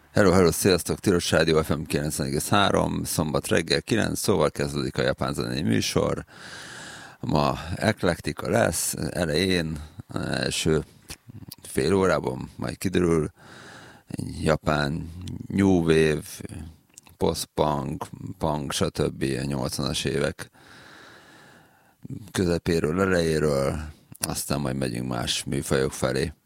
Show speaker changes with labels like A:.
A: Hello, hello, sziasztok! Tilos Rádió FM 90,3, szombat reggel 9, szóval kezdődik a japán zenei műsor. Ma eklektika lesz, elején, első fél órában, majd kiderül, japán new wave, post-punk, punk, stb. 80-as évek közepéről, elejéről, aztán majd megyünk más műfajok felé.